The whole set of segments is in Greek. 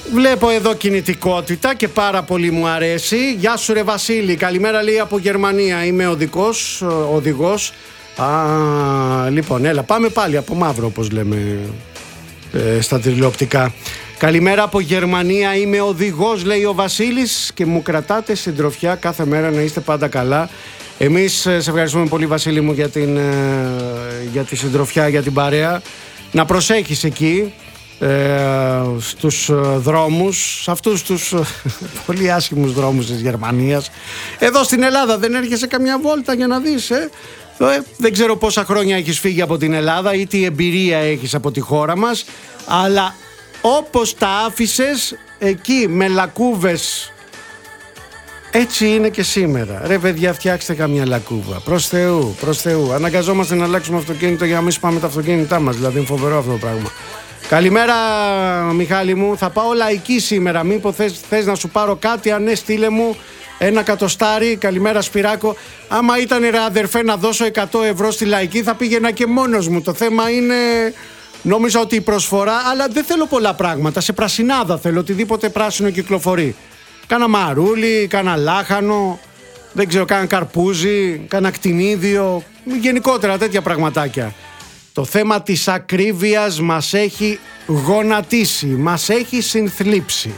Βλέπω εδώ κινητικότητα και πάρα πολύ μου αρέσει. Γεια σου ρε Βασίλη, καλημέρα λέει από Γερμανία. Είμαι οδηγός. Λοιπόν, έλα πάμε πάλι από μαύρο όπως λέμε στα τηλεοπτικά. Καλημέρα από Γερμανία, είμαι οδηγός λέει ο Βασίλης και μου κρατάτε συντροφιά κάθε μέρα, να είστε πάντα καλά. Εμείς σε ευχαριστούμε πολύ Βασίλη μου για τη συντροφιά, για την παρέα. Να προσέχεις εκεί στους δρόμους, σε αυτούς τους πολύ άσχημους δρόμους της Γερμανίας. Εδώ στην Ελλάδα δεν έρχεσαι καμιά βόλτα για να δεις δεν ξέρω πόσα χρόνια έχεις φύγει από την Ελλάδα ή τι εμπειρία έχεις από τη χώρα μας, αλλά όπως τα άφησες εκεί με λακκούβες, έτσι είναι και σήμερα. Ρε παιδιά, φτιάξτε καμιά λακκούβα. Προς Θεού. Αναγκαζόμαστε να αλλάξουμε αυτοκίνητο για να μην σπάμε τα αυτοκίνητά μας. Δηλαδή είναι φοβερό αυτό το πράγμα. Καλημέρα Μιχάλη μου. Θα πάω λαϊκή σήμερα. Μήπως θες να σου πάρω κάτι? Αν ναι, στείλε μου ένα κατοστάρι. Καλημέρα Σπυράκο. Άμα ήταν ρε αδερφέ να δώσω 100 ευρώ στη λαϊκή, θα πήγαινα και μόνος μου. Το θέμα είναι, νόμιζα ότι η προσφορά, αλλά δεν θέλω πολλά πράγματα. Σε πρασινάδα θέλω, οτιδήποτε πράσινο κυκλοφορεί. Κάνα μαρούλι, κάνα λάχανο, δεν ξέρω, κάνα καρπούζι, κάνα κτηνίδιο, γενικότερα τέτοια πραγματάκια. Το θέμα της ακρίβειας μας έχει γονατίσει, μας έχει συνθλίψει.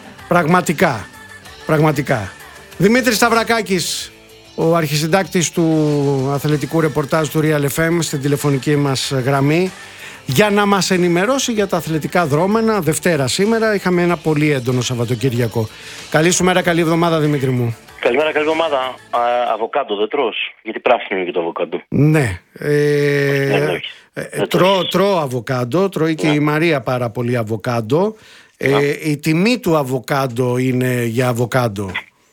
Πραγματικά. Δημήτρης Σταυρακάκης, ο αρχισυντάκτης του αθλητικού ρεπορτάζ του Real FM, στην τηλεφωνική μας γραμμή, για να μας ενημερώσει για τα αθλητικά δρόμενα. Δευτέρα σήμερα, είχαμε ένα πολύ έντονο Σαββατοκύριακο. Καλή σου μέρα, καλή εβδομάδα Δημήτρη μου. Καλημέρα, καλή εβδομάδα. Αβοκάντο δεν τρως? Γιατί πράσινο είναι και το αβοκάντο. Ναι. Τρώω αβοκάντο, τρώει και η Μαρία πάρα πολύ αβοκάντο. Η τιμή του αβοκάντο είναι για αβοκάντο.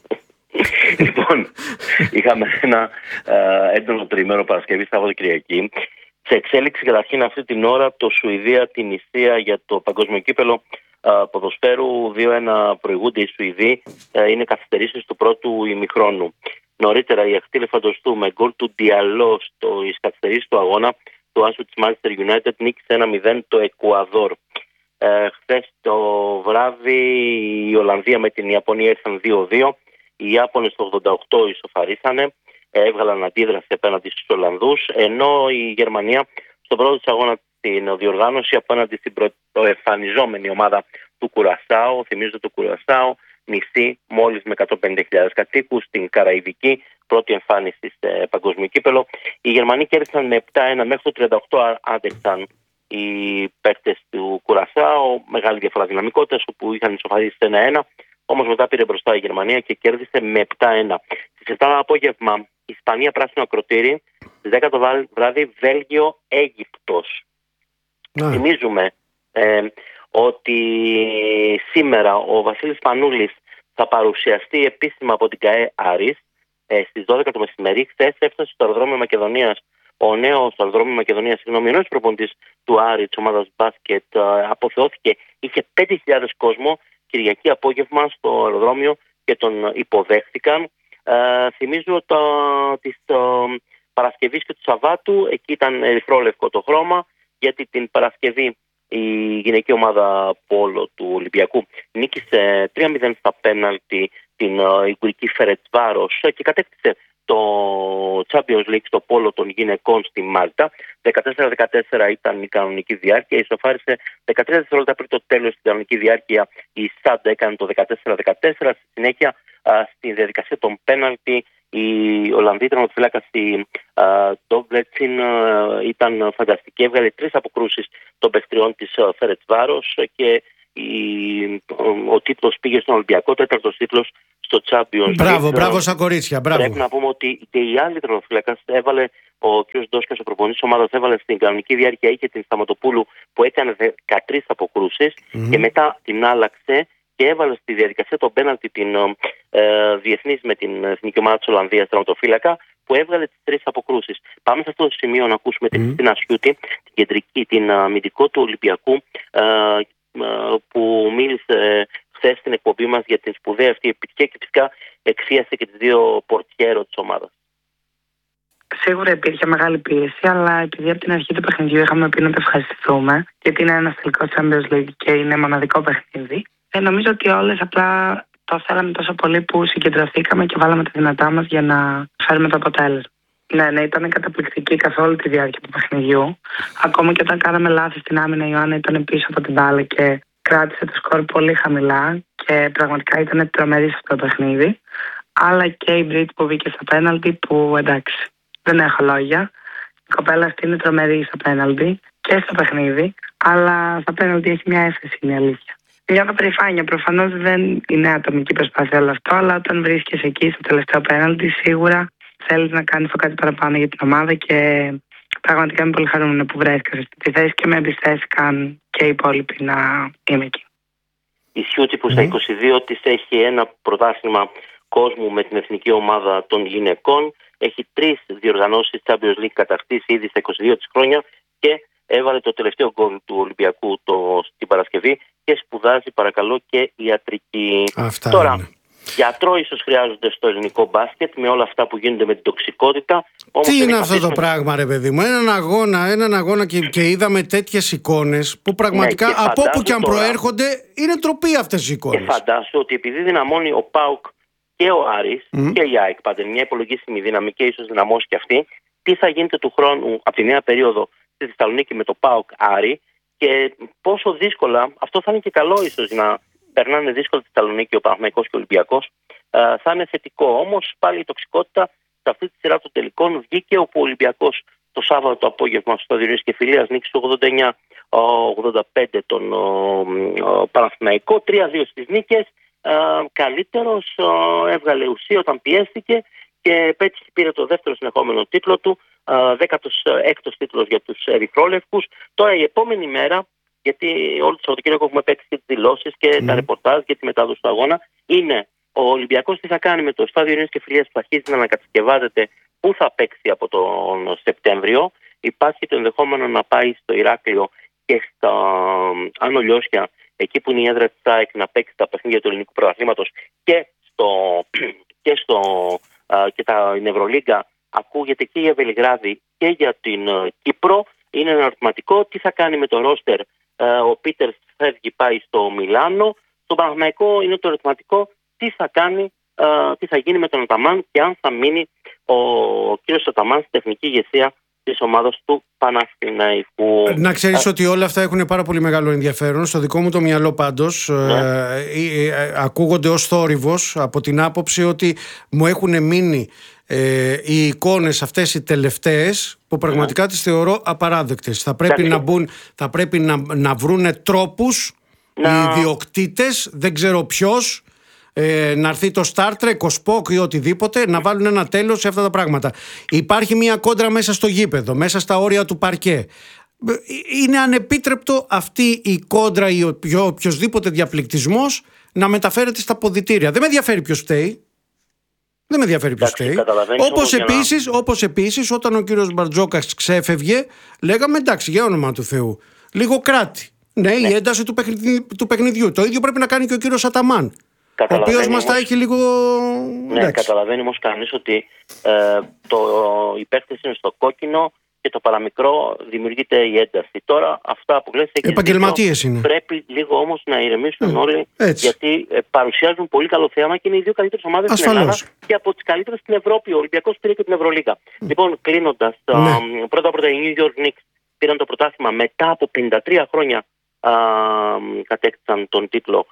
Λοιπόν, είχαμε ένα έντονο τριήμερο Παρασκευή, Σαββατοκυριακή. Σε εξέλιξη καταρχήν αυτή την ώρα το Σουηδία-την Ισία για το παγκόσμιο κύπελο ποδοσφαίρου. 2-1 προηγούνται οι Σουηδοί. Είναι καθυστερήσεις του πρώτου ημιχρόνου. Νωρίτερα η Αχτήλε Φαντοστού με γκολ του Διαλό στις καθυστερήσεις του αγώνα του άσου της Manchester United νίκησε 1-0 το Εκουαδόρ. Χθες το βράδυ η Ολλανδία με την Ιαπωνία ήρθαν 2-2. Οι Ιάπωνες το 88 ισοφαρίσανε. Έβγαλαν αντίδραση απέναντι στους Ολλανδούς, ενώ η Γερμανία στον πρώτο της αγώνα την διοργάνωση απέναντι στην πρωτοεμφανιζόμενη ομάδα του Κουρασάου. Θυμίζω το Κουρασάου, νησί μόλις με 150.000 κατοίκους, στην Καραϊβική, πρώτη εμφάνιση σε παγκόσμιο κύπελο. Οι Γερμανοί κέρδισαν με 7-1, μέχρι το 38 άντεξαν οι παίκτες του Κουρασάου, μεγάλη διαφορά δυναμικότητας, όπου είχαν ισοφαρίσει 1-1. Όμως μετά πήρε μπροστά η Γερμανία και κέρδισε με 7-1. Στις 7 το απόγευμα Ισπανία πράσινο ακροτήρι, στις 10 το βράδυ Βέλγιο-Αίγυπτος. Θυμίζουμε ότι σήμερα ο Βασίλης Πανούλης θα παρουσιαστεί επίσημα από την ΚΑΕ Άρης στις 12 το μεσημέρι. Χθες έφτασε στο αεροδρόμιο Μακεδονίας, ο νέος αεροδρόμιο Μακεδονίας, ο νέος προπονητής του Άρη, της ομάδας μπάσκετ, αποθεώθηκε, είχε 5.000 κόσμο Κυριακή απόγευμα στο αεροδρόμιο και τον υποδέχθηκαν. Θυμίζω της Παρασκευής και του Σαββάτου, εκεί ήταν ερυθρόλευκο το χρώμα, γιατί την Παρασκευή η γυναική ομάδα πόλο του Ολυμπιακού νίκησε 3-0 στα πέναλτι την Ιγκουρική Φερετσβάρος και κατέκτησε το Champions League στο πόλο των γυναικών στη Μάλτα. 14-14 ήταν η κανονική διάρκεια. Ισοφάρισε 13 δευτερόλεπτα πριν το τέλος στην κανονική διάρκεια. Η Σάντα έκανε το 14-14. Στη συνέχεια, στη διαδικασία των πέναλτι, η Ολλανδή τερματοφύλακα η Ντόμπλετσιν ήταν φανταστική. Έβγαλε 3 αποκρούσεις των παιχτριών της Φερετσβάρος και ο τίτλος πήγε στον Ολυμπιακό, τέταρτος τίτλος στο Champions League. Μπράβο στα κορίτσια. Πρέπει να πούμε ότι και η άλλη τερματοφύλακα έβαλε, ο κ. Ντόσκας, ο προπονητής της ομάδας, έβαλε στην κανονική διάρκεια, είχε την Σταματοπούλου που έκανε 13 αποκρούσεις και μετά την άλλαξε και έβαλε στη διαδικασία τον πέναλτι την διεθνής με την εθνική ομάδα της Ολλανδίας τερματοφύλακα, που έβγαλε τις 3 αποκρούσεις. Πάμε σε αυτό το σημείο να ακούσουμε την Χριστίνα Σιούτη, την κεντρική, την αμυντικό του Ολυμπιακού, που μίλησε χθες στην εκπομπή μας για την σπουδαία αυτή επιτυχία και φυσικά εξίασε και τις 2 πορτιέρο της ομάδας. Σίγουρα υπήρχε μεγάλη πίεση, αλλά επειδή από την αρχή του παιχνιδιού είχαμε πει να το ευχαριστηθούμε, γιατί είναι ένα τελικό Champions League και είναι μοναδικό παιχνίδι, Νομίζω ότι όλες απλά το θέλαμε τόσο πολύ που συγκεντρωθήκαμε και βάλαμε τα δυνατά μας για να φέρουμε το αποτέλεσμα. Ναι, ήταν καταπληκτική καθ' όλη τη διάρκεια του παιχνιδιού. Ακόμα και όταν κάναμε λάθη στην άμυνα, η Ιωάννα ήταν πίσω από την μπάλα και κράτησε το σκορ πολύ χαμηλά και πραγματικά ήταν τρομερή σε αυτό το παιχνίδι. Αλλά και η Μπρίτ που βγήκε στα πέναλτι, που εντάξει, δεν έχω λόγια. Η κοπέλα αυτή είναι τρομερή στα πέναλτι και στο παιχνίδι, αλλά στα πέναλτι έχει μια έφεση, είναι αλήθεια. Νιώθω περηφάνεια. Προφανώς δεν είναι ατομική προσπάθεια όλο αυτό, αλλά όταν βρίσκεσαι εκεί στο τελευταίο πέναλτι, σίγουρα θέλεις να κάνεις το κάτι παραπάνω για την ομάδα και πραγματικά είμαι πολύ χαρούμενη που βρέθηκα σε αυτή τη θέση και με εμπιστεύτηκαν και οι υπόλοιποι να είμαι εκεί. Η Σιούτσι που στα 22 της έχει ένα πρωτάθλημα κόσμου με την εθνική ομάδα των γυναικών, έχει 3 διοργανώσεις Champions League κατακτήσει ήδη στα 22 της χρόνια και έβαλε το τελευταίο γκολ του Ολυμπιακού την Παρασκευή και σπουδάζει παρακαλώ και ιατρική. Αυτά τώρα είναι. Γιατρό ίσως χρειάζονται στο ελληνικό μπάσκετ με όλα αυτά που γίνονται με την τοξικότητα. Όμως τι είναι αυτό το πράγμα, ρε παιδί μου? Έναν αγώνα και είδαμε τέτοιες εικόνες που πραγματικά από όπου και αν προέρχονται είναι ντροπή αυτές οι εικόνες. Και φαντάσου ότι επειδή δυναμώνει ο ΠΑΟΚ και ο Άρης και η ΑΕΚ, πάντα μια υπολογίσιμη δύναμη και ίσως δυναμώσει και αυτή, τι θα γίνεται του χρόνου από τη νέα περίοδο στη Θεσσαλονίκη με το ΠΑΟΚ Άρη και πόσο δύσκολα, αυτό θα είναι και καλό ίσως να περνάνε δύσκολα στη Θεσσαλονίκη ο Παναθηναϊκός και ο Ολυμπιακός, θα είναι θετικό. Όμως πάλι η τοξικότητα σε αυτή τη σειρά των τελικών βγήκε, όπου ο Ολυμπιακός το Σάββατο το απόγευμα στο Διονύσης και Φιλίας νίκησε 89-85 τον Παναθηναϊκό, 3-2 στις νίκες. Καλύτερος, έβγαλε ουσία όταν πιέστηκε και έτσι πήρε το δεύτερο συνεχόμενο τίτλο του, 16ος τίτλος για τους ερυθρόλευκους. Τώρα η επόμενη μέρα, γιατί όλο το Σαββατοκύριακο έχουμε παίξει και τις δηλώσεις και τα ρεπορτάζ και τη μετάδοση του αγώνα, είναι ο Ολυμπιακός τι θα κάνει με το στάδιο Ειρήνης και Φιλίας που αρχίζει να ανακατασκευάζεται, πού θα παίξει από τον Σεπτέμβριο. Υπάρχει το ενδεχόμενο να πάει στο Ηράκλειο και στα Άνω Λιώσια, εκεί που είναι η έδρα της ΑΕΚ, να παίξει τα παιχνίδια του ελληνικού πρωταθλήματος και την Ευρωλίγκα. Ακούγεται και για Βελιγράδι και για την Κύπρο. Είναι ένα ερωτηματικό τι θα κάνει με το ρόστερ. Ο Πίτερς φεύγει, πάει στο Μιλάνο. Στο Παναθηναϊκό είναι το ερωτηματικό τι θα γίνει με τον Αταμάν και αν θα μείνει ο κύριος Αταμάν στη τεχνική ηγεσία της ομάδας του Παναθηναϊκού. Να ξέρεις ότι όλα αυτά έχουν πάρα πολύ μεγάλο ενδιαφέρον. Στο δικό μου το μυαλό πάντως ακούγονται ως θόρυβος, από την άποψη ότι μου έχουν μείνει οι εικόνες αυτές οι τελευταίες που πραγματικά τις θεωρώ απαράδεκτες. Θα πρέπει να βρούνε τρόπους οι ιδιοκτήτες, δεν ξέρω ποιος, να έρθει το Star Trek, ο Spock ή οτιδήποτε, να βάλουν ένα τέλος σε αυτά τα πράγματα. Υπάρχει μια κόντρα μέσα στο γήπεδο, μέσα στα όρια του παρκέ. Είναι ανεπίτρεπτο αυτή η κόντρα ή οποιοσδήποτε διαπληκτισμός να μεταφέρεται στα αποδυτήρια. Δεν με ενδιαφέρει ποιος φταίει. Δεν με ενδιαφέρει ποιος φταίει. Όπως επίσης όταν ο κύριος Μπαρτζόκας ξέφευγε, λέγαμε εντάξει, για όνομα του Θεού, λίγο κράτη. Ναι, η ένταση του παιχνιδιού. Το ίδιο πρέπει να κάνει και ο κύριος Αταμάν, ο οποίος μας τα έχει λίγο... Ναι, καταλαβαίνει όμως κανείς ότι οι παίκτες είναι στο κόκκινο και το παραμικρό δημιουργείται η ένταση. Τώρα αυτά που λες επαγγελματίες είναι. Πρέπει λίγο όμως να ηρεμήσουν όλοι, γιατί παρουσιάζουν πολύ καλό θέαμα και είναι οι δύο καλύτερες ομάδες στην Ελλάδα και από τις καλύτερες στην Ευρώπη. Ο Ολυμπιακός πήρε και την Ευρωλίγα. Λοιπόν, κλείνοντας, πρώτα οι New York Knicks πήραν το πρωτάθλημα μετά από 53 χρόνια, κατέκτησαν τον τίτλο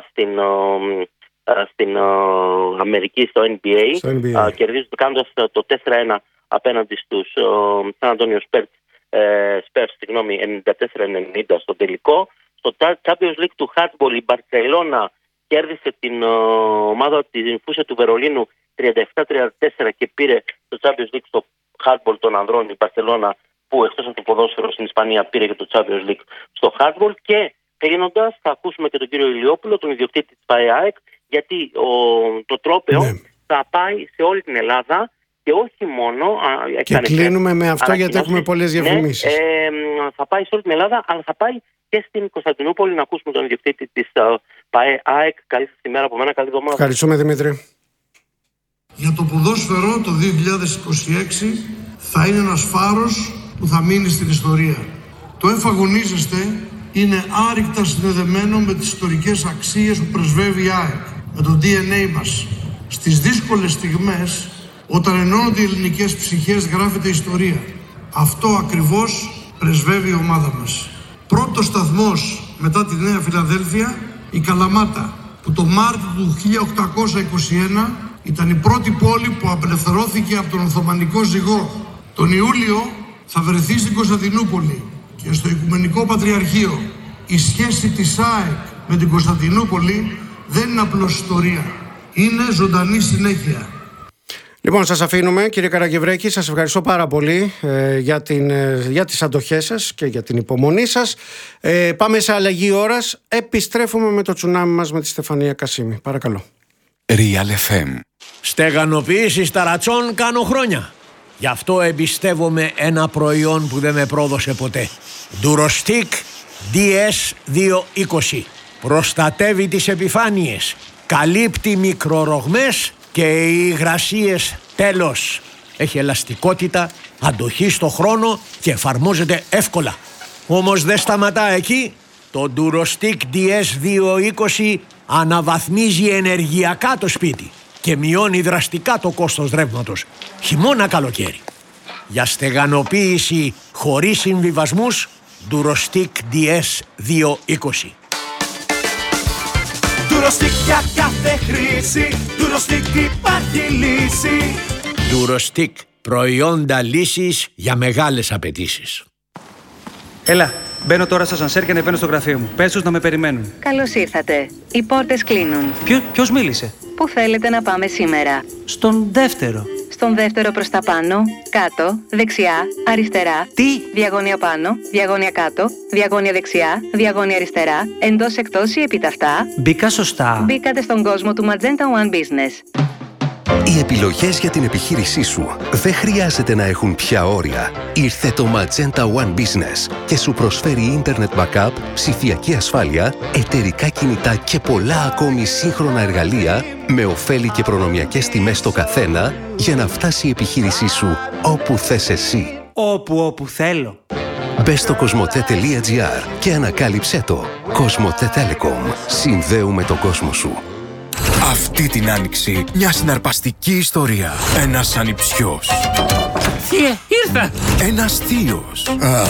στην Αμερική, στο NBA, κάνοντας το 4-1 απέναντι στους San Antonio Spurs, 94-90 στο τελικό. Στο Champions League του Hardball η Μπαρσελόνα κέρδισε την ομάδα της Φούσια του Βερολίνου 37-34 και πήρε το Champions League στο Hardball των ανδρών. Η Μπαρσελόνα, που εκτός από το ποδόσφαιρο στην Ισπανία πήρε και το Champions League στο Hardball. Και κλείνοντας θα ακούσουμε και τον κύριο Ηλιόπουλο, τον ιδιοκτήτη της ΠΑΕΑΕΚ, γιατί το τρόπαιο θα πάει σε όλη την Ελλάδα και όχι μόνο... Και κλείνουμε με αυτό γιατί έχουμε πολλές διαφημίσεις. Θα πάει σε όλη την Ελλάδα, αλλά θα πάει και στην Κωνσταντινούπολη. Να ακούσουμε τον ιδιοκτήτη της ΠΑΕΑΕΚ. Καλή σας ημέρα από μένα, καλή εβδομάδα. Ευχαριστούμε, Δημήτρη. Για το ποδόσφαιρο το 2026 θα είναι ένας φάρος που θα μείνει στην ιστορία. Το εφαγωνίζεστε είναι άρρηκτα συνδεδεμένο με τις ιστορικές αξίες που πρεσβεύει η ΑΕΚ, με το DNA μας. Στις δύσκολες στιγμές, όταν ενώνονται οι ελληνικές ψυχές, γράφεται ιστορία. Αυτό ακριβώς πρεσβεύει η ομάδα μας. Πρώτος σταθμός μετά τη Νέα Φιλαδέλφια, η Καλαμάτα, που το Μάρτιο του 1821 ήταν η πρώτη πόλη που απελευθερώθηκε από τον Οθωμανικό ζυγό. Τον Ιούλιο θα βρεθεί στην Κωνσταντινούπολη και στο Οικουμενικό Πατριαρχείο. Η σχέση της ΑΕΚ με την Κωνσταντινούπολη δεν είναι απλώς ιστορία. Είναι ζωντανή συνέχεια. Λοιπόν, σας αφήνουμε, κύριε Καραγευρέκη. Σας ευχαριστώ πάρα πολύ για τις αντοχές σας και για την υπομονή σας. Πάμε σε αλλαγή ώρας. Επιστρέφουμε με το τσουνάμι μας με τη Στεφανία Κασίμη. Παρακαλώ. Real FM. Στεγανοποίηση ταρατσών κάνω χρόνια. Γι' αυτό εμπιστεύομαι ένα προϊόν που δεν με πρόδωσε ποτέ. Durostic DS220. Προστατεύει τις επιφάνειες, καλύπτει μικρορογμές και υγρασίες τέλος. Έχει ελαστικότητα, αντοχή στο χρόνο και εφαρμόζεται εύκολα. Όμως δεν σταματά εκεί. Το Durostic DS220 αναβαθμίζει ενεργειακά το σπίτι και μειώνει δραστικά το κόστος ρεύματος, χειμώνα καλοκαίρι. Για στεγανοποίηση χωρίς συμβιβασμούς, Durostic DS220. Durostic για κάθε χρήση, Durostic υπάρχει λύση. Durostic, προϊόντα λύσης για μεγάλες απαιτήσεις. Έλα, μπαίνω τώρα στο ασανσέρ και ανεβαίνω στο γραφείο μου. Πες τους να με περιμένουν. Καλώς ήρθατε. Οι πόρτες κλείνουν. Ποιος μίλησε? Πού θέλετε να πάμε σήμερα? Στον δεύτερο. Στον δεύτερο προς τα πάνω, κάτω, δεξιά, αριστερά. Τι? Διαγώνια πάνω, διαγώνια κάτω, διαγώνια δεξιά, διαγώνια αριστερά, εντός εκτός ή επιταυτά. Μπήκα σωστά. Μπήκατε στον κόσμο του Magenta One Business. Οι επιλογές για την επιχείρησή σου δεν χρειάζεται να έχουν πια όρια. Ήρθε το Magenta One Business και σου προσφέρει ίντερνετ backup, ψηφιακή ασφάλεια, εταιρικά κινητά και πολλά ακόμη σύγχρονα εργαλεία με ωφέλη και προνομιακές τιμές στο καθένα για να φτάσει η επιχείρησή σου όπου θες εσύ. Όπου θέλω. Μπες στο cosmote.gr και ανακάλυψέ το. Cosmote Telecom. Συνδέουμε τον κόσμο σου. Αυτή την άνοιξη μια συναρπαστική ιστορία. Ένας ανιψιός. Θεία, ήρθα! Ένας θείος. Α,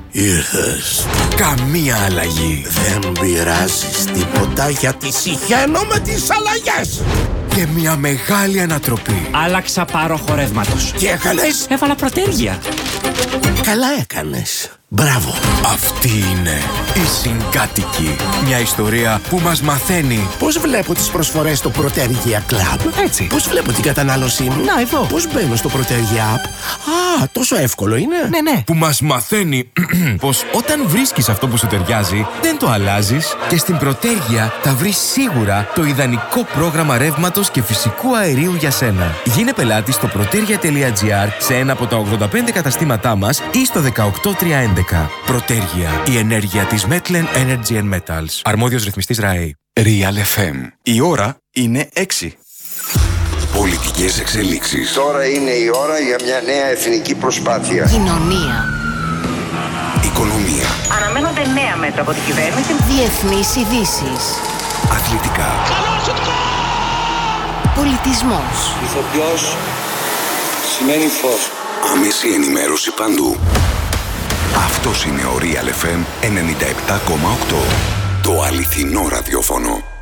ήρθες. Καμία αλλαγή. Δεν πειράζεις τίποτα γιατί συχαίνω με τις αλλαγές. Και μια μεγάλη ανατροπή. Άλλαξα πάροχο ρεύματος. Τι έκανες? Έβαλα προτέργεια. Καλά έκανες. Μπράβο. Αυτή είναι η Συγκάτοικη. Μια ιστορία που μας μαθαίνει Πώς βλέπω τις προσφορές στο Protergia Club? Έτσι. Πώς βλέπω την κατανάλωσή μου? Να, εδώ. Πώς μπαίνω στο Protergia App? Α, τόσο εύκολο είναι. Ναι. που μας μαθαίνει πως όταν βρίσκεις αυτό που σου ταιριάζει, δεν το αλλάζεις και στην Protergia θα βρεις σίγουρα το ιδανικό πρόγραμμα ρεύματος και φυσικού αερίου για σένα. Γίνε πελάτης στο protergia.gr σε ένα από τα 85 καταστήματά μας ή στο 18311. Protergia, η ενέργεια της Metlen Energy and Metals. Αρμόδιος ρυθμιστής ΡΑΕ. Real FM. Η ώρα είναι 6. Πολιτικές εξελίξεις. Τώρα είναι η ώρα για μια νέα εθνική προσπάθεια. Κοινωνία. Οικονομία. Αναμένονται νέα μέτρα από την κυβέρνηση. Διεθνείς ειδήσεις. Αθλητικά. Πολιτισμός. Ηθοποιός σημαίνει φως. Άμεση ενημέρωση παντού. Αυτός είναι ο Real FM 97,8. Το αληθινό ραδιόφωνο.